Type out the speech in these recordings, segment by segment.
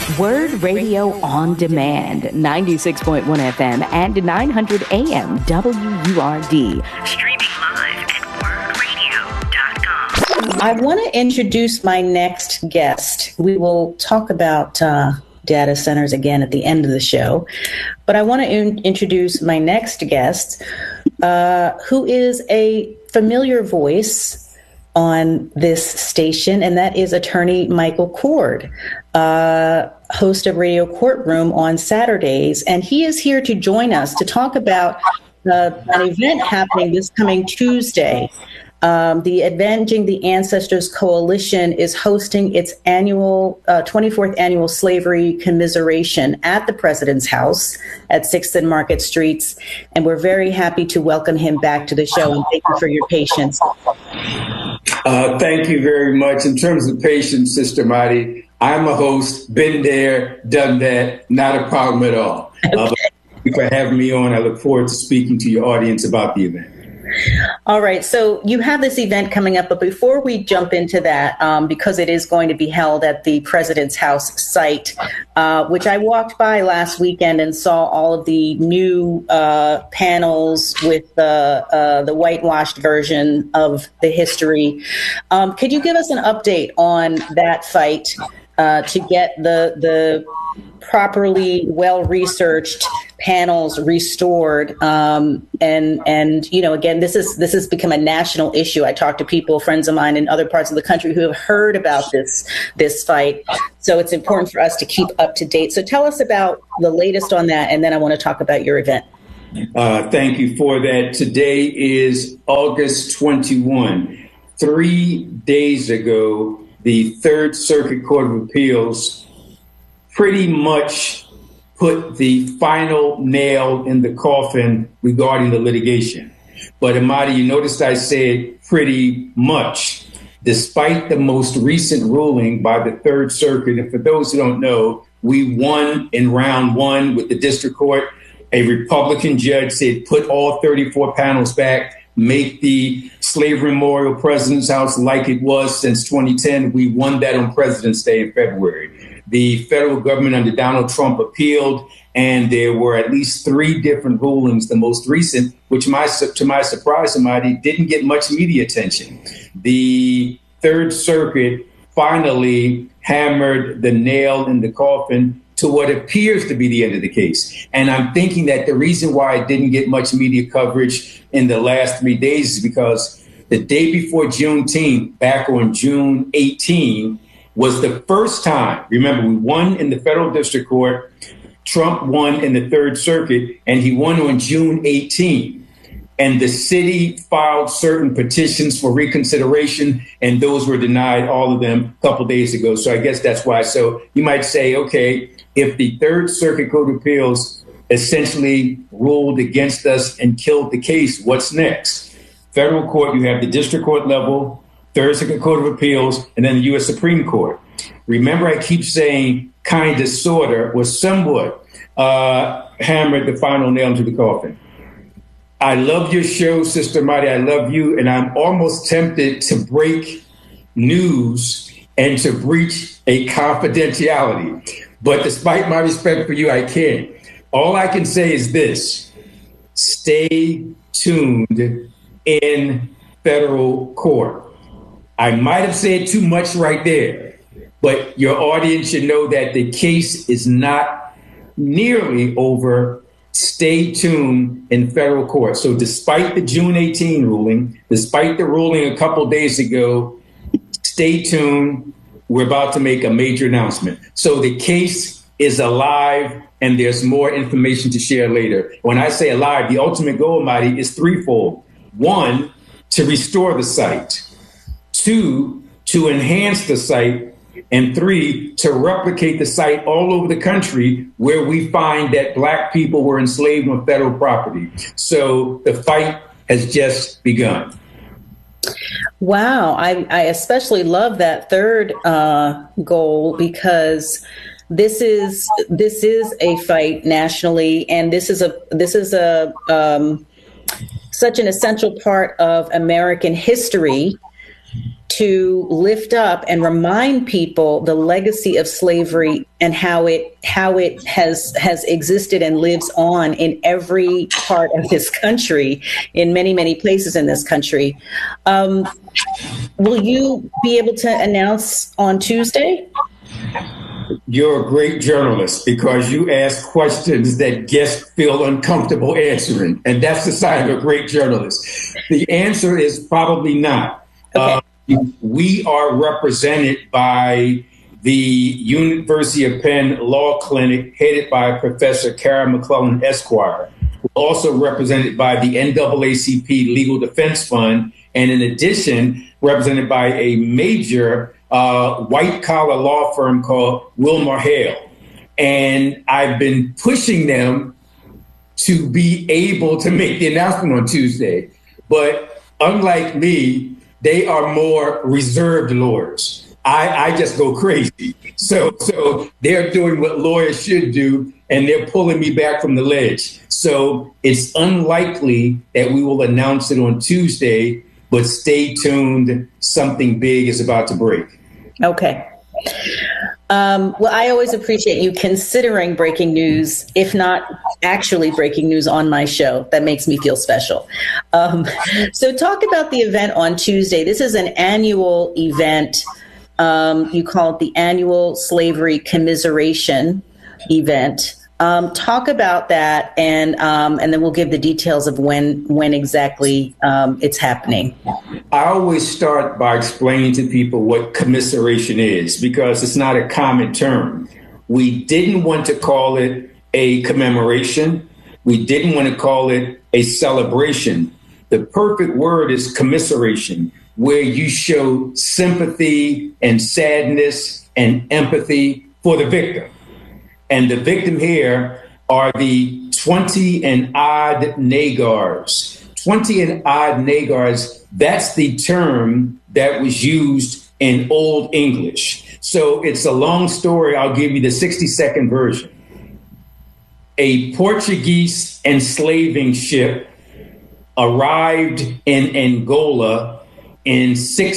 Word Radio on Demand, 96.1 FM and 900 AM WURD. Streaming live at wordradio.com. I want to introduce my next guest. We will talk about data centers again at the end of the show. But I want to introduce my next guest, who is a familiar voice on this station, and that is attorney Michael Cord, host of Radio Courtroom on Saturdays. And he is here to join us to talk about an event happening this coming Tuesday. The Avenging the Ancestors Coalition is hosting its annual 24th annual slavery commiseration at the President's House at 6th and Market Streets. And we're very happy to welcome him back to the show, and thank you for your patience. Thank you very much. In terms of patience, Sister Marty, I'm a host, been there, done that, not a problem at all. Thank you for having me on. I look forward to speaking to your audience about the event. All right. So you have this event coming up, but before we jump into that, because it is going to be held at the President's House site, which I walked by last weekend and saw all of the new panels with the whitewashed version of the history. Could you give us an update on that fight to get the properly well-researched panels restored, and you know, again, this has become a national issue. I talk to people, friends of mine in other parts of the country, who have heard about this fight. So it's important for us to keep up to date. So tell us about the latest on that, and then I want to talk about your event. Thank you for that. Today is August 21. 3 days ago, the Third Circuit Court of Appeals pretty much put the final nail in the coffin regarding the litigation. But Amadi, you noticed I said pretty much, despite the most recent ruling by the Third Circuit. And for those who don't know, we won in round one with the district court. A Republican judge said, put all 34 panels back, make the Slavery Memorial President's House like it was since 2010. We won that on President's Day in February. The federal government under Donald Trump appealed, and there were at least 3 different rulings. The most recent, which to my surprise, Amadi, didn't get much media attention. The Third Circuit finally hammered the nail in the coffin to what appears to be the end of the case. And I'm thinking that the reason why it didn't get much media coverage in the last 3 days is because the day before Juneteenth, back on June 18, was the first time. Remember, we won in the federal district court. Trump won in the Third Circuit, and he won on June 18. And the city filed certain petitions for reconsideration, and those were denied, all of them, a couple days ago. So I guess that's why. So you might say, okay, if the Third Circuit Court of Appeals essentially ruled against us and killed the case, what's next? Federal court, you have the district court level, Third Circuit Court of Appeals, and then the U.S. Supreme Court. Remember, I keep saying kind of, sort of, was somewhat hammered the final nail into the coffin. I love your show, Sister Marty. I love you. And I'm almost tempted to break news and to breach a confidentiality. But despite my respect for you, I can't. All I can say is this: stay tuned in federal court. I might have said too much right there, but your audience should know that the case is not nearly over. Stay tuned in federal court. So despite the June 18 ruling, despite the ruling a couple days ago, stay tuned. We're about to make a major announcement. So the case is alive, and there's more information to share later. When I say alive, the ultimate goal, Marty, is threefold. 1, to restore the site. 2, to enhance the site. And 3, to replicate the site all over the country where we find that Black people were enslaved on federal property. So the fight has just begun. Wow. I especially love that third goal, because this is a fight nationally, and this is a such an essential part of American history. to lift up and remind people the legacy of slavery and how it has existed and lives on in every part of this country, in many places in this country. Will you be able to announce on Tuesday? You're a great journalist because you ask questions that guests feel uncomfortable answering, and that's the sign of a great journalist. The answer is probably not. Okay. We are represented by the University of Penn Law Clinic, headed by Professor Karen McClellan, Esquire. We're also represented by the NAACP Legal Defense Fund, and in addition, represented by a major white-collar law firm called WilmerHale. And I've been pushing them to be able to make the announcement on Tuesday. But unlike me, they are more reserved lawyers. I just go crazy. So they're doing what lawyers should do, and they're pulling me back from the ledge. So it's unlikely that we will announce it on Tuesday, but stay tuned. Something big is about to break. Okay. Well, I always appreciate you considering breaking news, if not actually breaking news on my show. That makes me feel special. So talk about the event on Tuesday. This is an annual event. You call it the Annual Slavery Commiseration Event. Talk about that, and then we'll give the details of when exactly it's happening. I always start by explaining to people what commiseration is, because it's not a common term. We didn't want to call it a commemoration. We didn't want to call it a celebration. The perfect word is commiseration, where you show sympathy and sadness and empathy for the victim. And the victim here are the 20 and odd Nagars. 20 and odd Nagars, that's the term that was used in Old English. So it's a long story. I'll give you the 60-second version. A Portuguese enslaving ship arrived in Angola in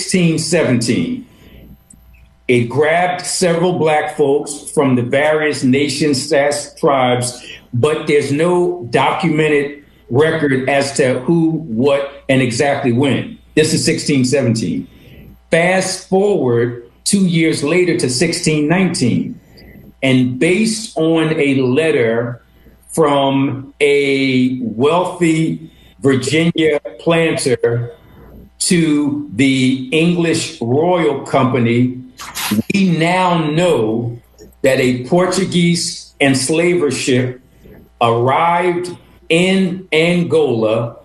1617. It grabbed several black folks from the various nation-tribes, but there's no documented record as to who, what, and exactly when. This is 1617. Fast forward 2 years later to 1619, and based on a letter from a wealthy Virginia planter to the English Royal Company, we now know that a Portuguese enslaver ship arrived in Angola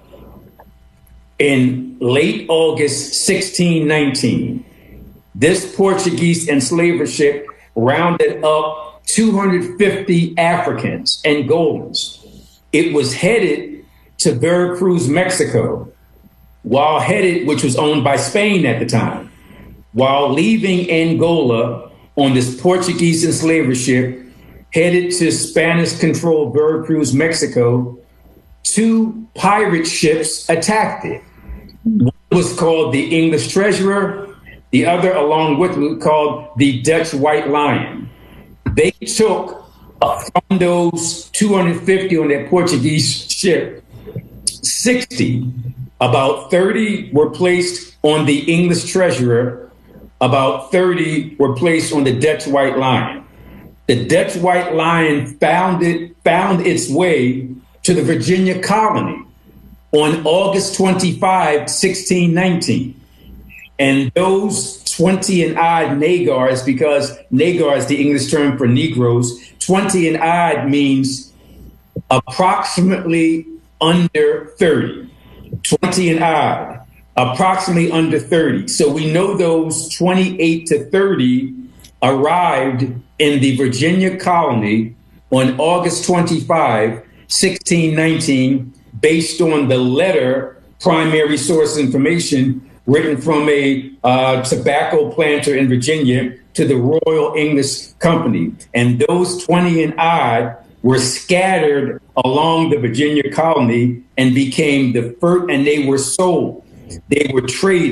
in late August 1619. This Portuguese enslaver ship rounded up 250 Africans, Angolans. It was headed to Veracruz, Mexico, which was owned by Spain at the time. While leaving Angola on this Portuguese enslaver ship, headed to Spanish-controlled Veracruz, Mexico, two pirate ships attacked it. One was called the English Treasurer, the other, along with it, called the Dutch White Lion. They took from those 250 on that Portuguese ship, 60, about 30 were placed on the English Treasurer, about 30 were placed on the Dutch White Lion. The Dutch White Lion found its way to the Virginia colony on August 25, 1619. And those 20 and odd Nagars, because Nagar is the English term for Negroes, 20 and odd means approximately under 30. 20 and odd, approximately under 30. So we know those 28 to 30 arrived in the Virginia colony on August 25, 1619, based on the letter, primary source information, written from a tobacco planter in Virginia to the Royal English Company. And those 20 and odd were scattered along the Virginia colony and became the first, and they were sold. They were traded.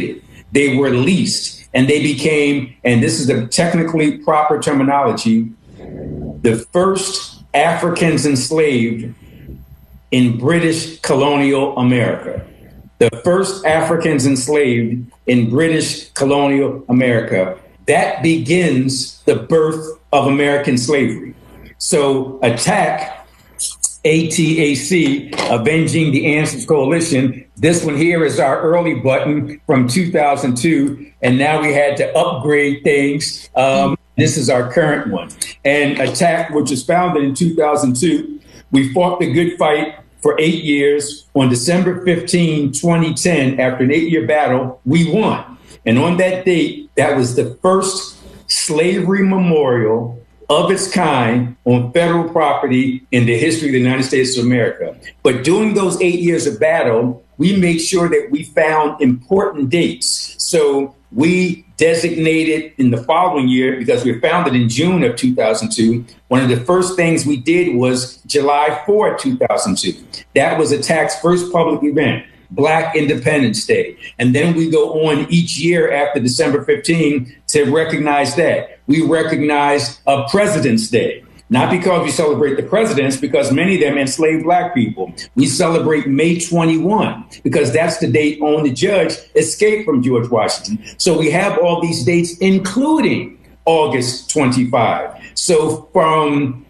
they were leased and they became, and this is the technically proper terminology, the first Africans enslaved in British colonial America. The first Africans enslaved in British colonial America. That begins the birth of American slavery. So ATTAC, ATAC, Avenging the Answers Coalition. This one here is our early button from 2002, and now we had to upgrade things. This is our current one. And ATTAC, which was founded in 2002, we fought the good fight for 8 years. On December 15, 2010, after an 8-year battle, we won. And on that date, that was the first slavery memorial of its kind on federal property in the history of the United States of America. But during those 8 years of battle, we made sure that we found important dates. So we designated in the following year, because we were founded in June of 2002, one of the first things we did was July 4, 2002. That was ATTAC's first public event, Black Independence Day. And then we go on each year after December 15 to recognize that. We recognize President's Day. Not because we celebrate the presidents, because many of them enslaved Black people. We celebrate May 21 because that's the date on the judge escaped from George Washington. So we have all these dates, including August 25. So from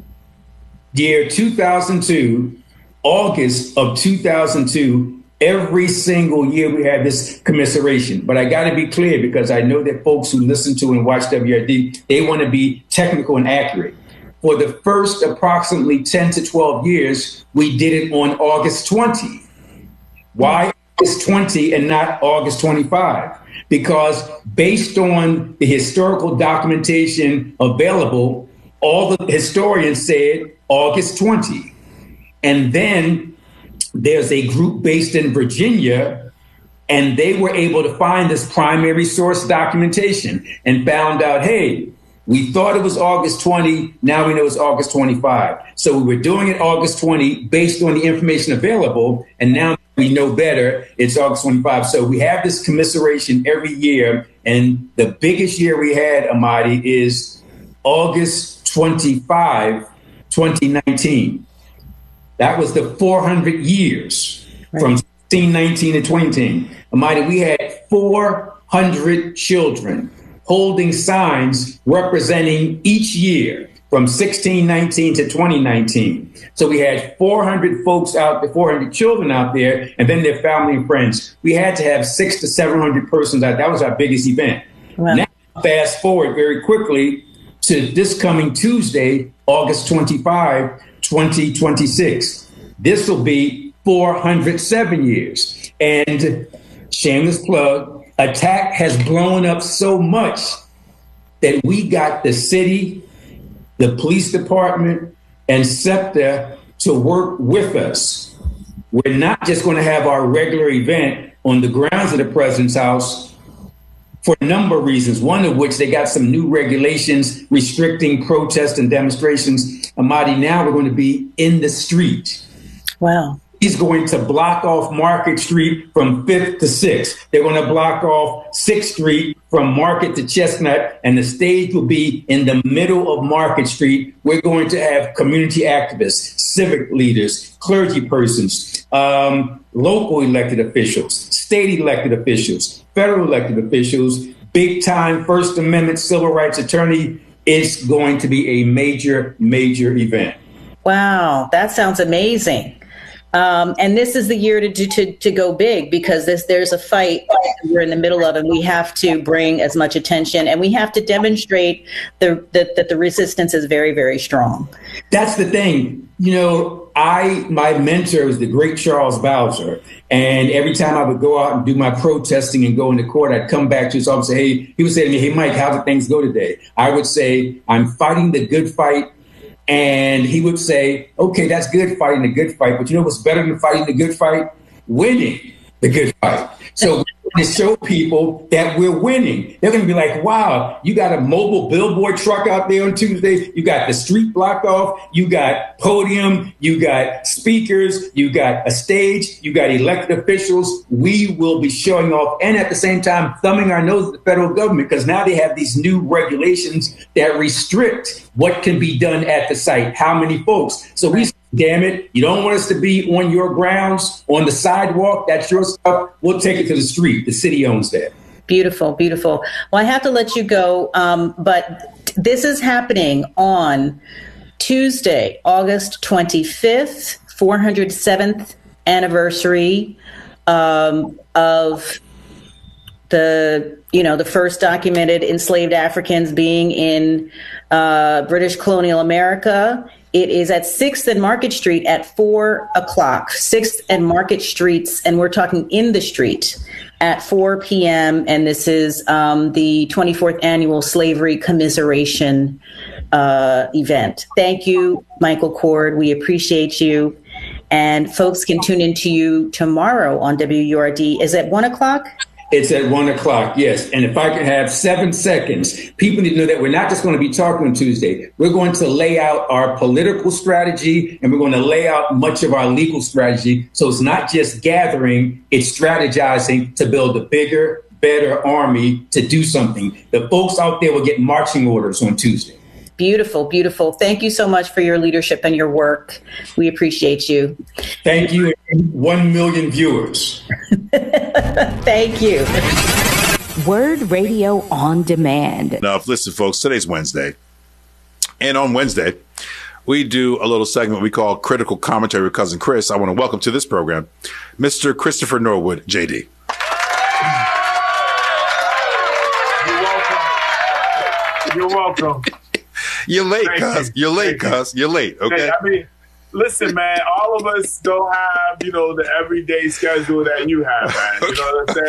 year 2002, August of 2002, every single year we have this commiseration. But I got to be clear, because I know that folks who listen to and watch WRD, they want to be technical and accurate. For the first approximately 10 to 12 years, we did it on August 20. Why August 20 and not August 25? Because based on the historical documentation available, all the historians said August 20. And then there's a group based in Virginia, and they were able to find this primary source documentation and found out, hey, we thought it was August 20. Now we know it's August 25. So we were doing it August 20 based on the information available. And now we know better. It's August 25. So we have this commiseration every year. And the biggest year we had, Amadi, is August 25, 2019. That was the 400 years from 1619 to 2019. Amadi, we had 400 children holding signs representing each year from 1619 to 2019. So we had 400 folks out there, 400 children out there, and then their family and friends. We had to have 600 to 700 persons out. That was our biggest event. Wow. Now, fast forward very quickly to this coming Tuesday, August 25, 2026. This will be 407 years. And shameless plug, ATTAC has blown up so much that we got the city, the police department, and SEPTA to work with us. We're not just going to have our regular event on the grounds of the president's house for a number of reasons, one of which they got some new regulations restricting protests and demonstrations. Amadi, now we're going to be in the street. Wow. He's going to block off Market Street from 5th to 6th. They're going to block off 6th Street from Market to Chestnut, and the stage will be in the middle of Market Street. We're going to have community activists, civic leaders, clergy persons, local elected officials, state elected officials, federal elected officials, big-time First Amendment civil rights attorney. It's going to be a major, major event. Wow, that sounds amazing. And this is the year to go big, because there's a fight we're in the middle of, and we have to bring as much attention, and we have to demonstrate that the resistance is very, very strong. That's the thing. You know, my mentor was the great Charles Bowser. And every time I would go out and do my protesting and go into court, I'd come back to his office and say, hey, he would say to me, hey, Mike, how did things go today? I would say, I'm fighting the good fight. And he would say, okay, that's good, fighting the good fight. But you know what's better than fighting the good fight? Winning the good fight. So to show people that we're winning. They're going to be like, wow, you got a mobile billboard truck out there on Tuesday. You got the street blocked off. You got podium. You got speakers. You got a stage. You got elected officials. We will be showing off and at the same time thumbing our nose at the federal government because now they have these new regulations that restrict what can be done at the site, how many folks. So we damn it, you don't want us to be on your grounds, on the sidewalk. That's your stuff. We'll take it to the street. The city owns that. Beautiful, beautiful. Well, I have to let you go, but this is happening on Tuesday, August 25th, 407th anniversary of the first documented enslaved Africans being in British colonial America. It is at 6th and Market Street at 4 o'clock, 6th and Market Streets, and we're talking in the street at 4 p.m. And this is the 24th Annual Slavery Commiseration event. Thank you, Michael Cord. We appreciate you. And folks can tune into you tomorrow on WURD. Is it 1 o'clock? It's at 1 o'clock, yes. And if I could have 7 seconds, people need to know that we're not just going to be talking on Tuesday. We're going to lay out our political strategy and we're going to lay out much of our legal strategy. So it's not just gathering, it's strategizing to build a bigger, better army to do something. The folks out there will get marching orders on Tuesday. Beautiful, beautiful. Thank you so much for your leadership and your work. We appreciate you. Thank you. 1 million viewers. Thank you. Word Radio on Demand. Now, listen, folks, today's Wednesday. And on Wednesday, we do a little segment we call Critical Commentary with Cousin Chris. I want to welcome to this program, Mr. Christopher Norwood, JD. You're welcome. You're late, cuz. You're late, cuz. You're late, okay? Hey, I mean, listen, man, all of us don't have, the everyday schedule that you have, man. You know what I'm saying?